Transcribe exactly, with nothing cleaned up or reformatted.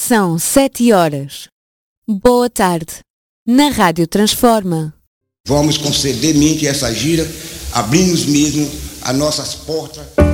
São sete horas. Boa tarde. Na Rádio Transforma. Vamos conceder mente a essa gira, abrimos mesmo as nossas portas.